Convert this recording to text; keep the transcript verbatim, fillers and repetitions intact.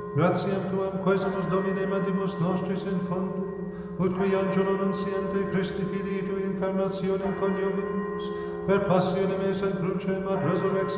gratiam tuam quesumus Domine mandimus nostris in fondo, ut qui angelo nunciante Christi Filii tui incarnationem coniovimus, per passionem eis et crucem ad resurrexit